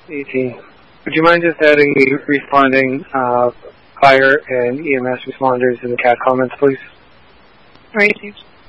18. Would you mind just adding the responding fire and EMS responders in the CAT comments, please? Received.